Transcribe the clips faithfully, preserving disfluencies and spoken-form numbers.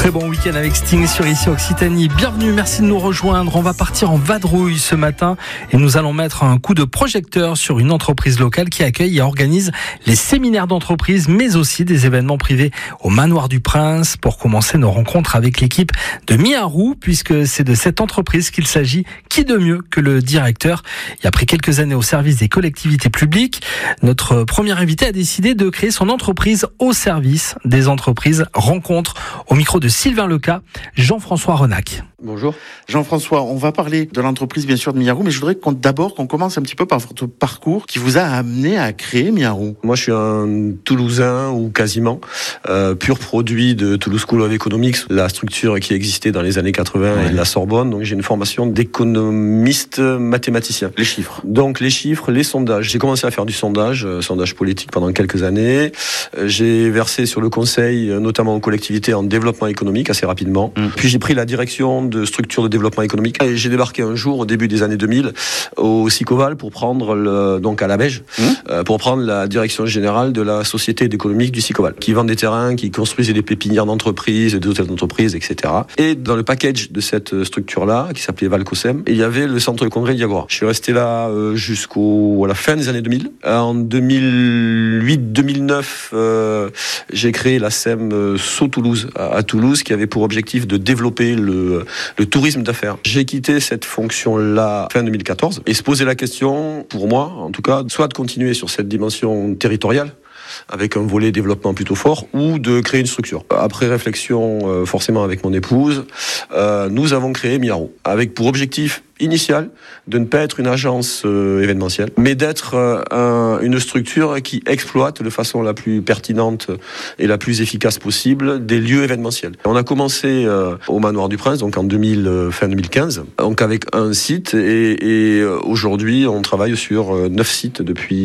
Très bon week-end avec Sting sur Ici Occitanie. Bienvenue, merci de nous rejoindre. On va partir en vadrouille ce matin et nous allons mettre un coup de projecteur sur une entreprise locale qui accueille et organise les séminaires d'entreprise, mais aussi des événements privés au Manoir du Prince. Pour commencer nos rencontres avec l'équipe de Miarou, puisque c'est de cette entreprise qu'il s'agit. Qui de mieux que le directeur? Et après quelques années au service des collectivités publiques, notre premier invité a décidé de créer son entreprise au service des entreprises. Rencontre au micro de Sylvain Leca, Jean-François Renac. Bonjour. Jean-François, on va parler de l'entreprise bien sûr de Miarou, mais je voudrais qu'on, d'abord qu'on commence un petit peu par votre parcours qui vous a amené à créer Miarou. Moi je suis un Toulousain ou quasiment, euh, pur produit de Toulouse School of Economics, la structure qui existait dans les années quatre-vingts ouais. et de la Sorbonne, donc j'ai une formation d'économiste mathématicien. Les chiffres. Donc les chiffres, les sondages. J'ai commencé à faire du sondage, euh, sondage politique pendant quelques années. Euh, j'ai versé sur le conseil, euh, notamment aux collectivités en développement économique assez rapidement. Mmh. Puis j'ai pris la direction de structure de développement économique et j'ai débarqué un jour au début des années deux mille au Sicoval pour prendre le, donc à la Beige mmh. euh, pour prendre la direction générale de la société économique du Sicoval qui vend des terrains, qui construisait des pépinières d'entreprises, des hôtels d'entreprise, et cetera. Et dans le package de cette structure-là qui s'appelait Valcosem, il y avait le centre de congrès Diagora. Je suis resté là euh, jusqu'au à la fin des années deux mille. En deux mille huit deux mille neuf, euh, j'ai créé la S E M euh, Sceaux Toulouse à, à Toulouse qui avait pour objectif de développer le le tourisme d'affaires. J'ai quitté cette fonction-là fin deux mille quatorze et se poser la question, pour moi en tout cas, soit de continuer sur cette dimension territoriale avec un volet développement plutôt fort, ou de créer une structure. Après réflexion, euh, forcément avec mon épouse, euh, nous avons créé Miarou, avec pour objectif initial de ne pas être une agence euh, événementielle, mais d'être euh, un, une structure qui exploite de façon la plus pertinente et la plus efficace possible des lieux événementiels. On a commencé euh, au Manoir du Prince, donc en deux mille, euh, fin deux mille quinze, donc avec un site, et, et euh, aujourd'hui on travaille sur euh, neuf sites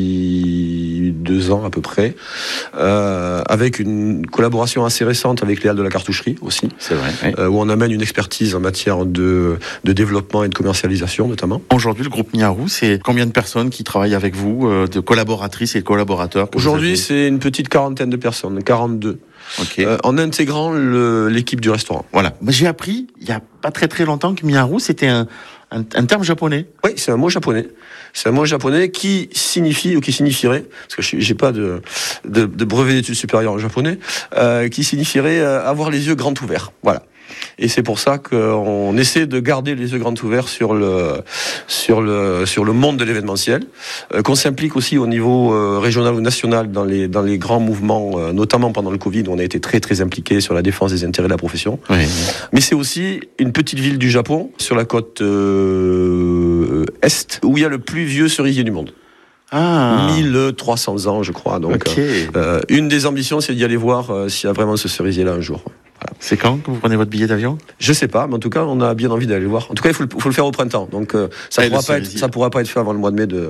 depuis deux ans à peu près, euh, avec une collaboration assez récente avec les Halles de la Cartoucherie aussi, c'est vrai, oui. euh, où on amène une expertise en matière de, de développement et de commercialisation notamment. Aujourd'hui, le groupe Miarou, c'est combien de personnes qui travaillent avec vous, euh, de collaboratrices et collaborateurs? Aujourd'hui, c'est une petite quarantaine de personnes, quarante-deux. Okay. Euh, en intégrant le, l'équipe du restaurant. Voilà. J'ai appris, il n'y a pas très très longtemps, que Miarou, c'était un, un, un terme japonais. Oui, c'est un mot japonais. C'est un mot japonais qui signifie, ou qui signifierait, parce que je n'ai pas de, de, de brevet d'études supérieures en japonais, euh, qui signifierait euh, avoir les yeux grands ouverts. Voilà. Et c'est pour ça qu'on essaie de garder les yeux grands ouverts sur le, sur le, sur le monde de l'événementiel, euh, qu'on s'implique aussi au niveau euh, régional ou national dans les, dans les grands mouvements, euh, notamment pendant le Covid, où on a été très très impliqué sur la défense des intérêts de la profession. Oui, oui. Mais c'est aussi une petite ville du Japon, sur la côte euh, est, où il y a le plus vieux cerisier du monde. Ah. mille trois cents ans, je crois. Donc, okay. euh, une des ambitions, c'est d'y aller voir euh, s'il y a vraiment ce cerisier-là un jour. Voilà. C'est quand que vous prenez votre billet d'avion? Je sais pas, mais en tout cas, on a bien envie d'aller le voir. En tout cas, il faut le, faut le faire au printemps. Donc, euh, ça ne pourra, pourra pas être fait avant le mois de mai de,